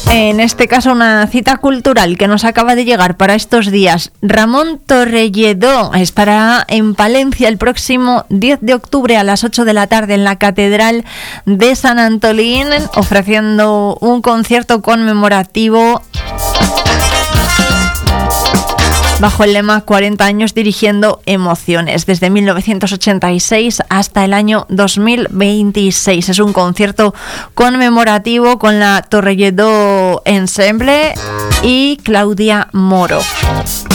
En este caso, una cita cultural que nos acaba de llegar para estos días. Ramón Torrelledó estará en Palencia el próximo 10 de octubre a las 8 de la tarde en la Catedral de San Antolín, ofreciendo un concierto conmemorativo bajo el lema 40 años dirigiendo emociones, desde 1986 hasta el año 2026. Es un concierto conmemorativo con la Torrelledó Ensemble y Claudia Moro.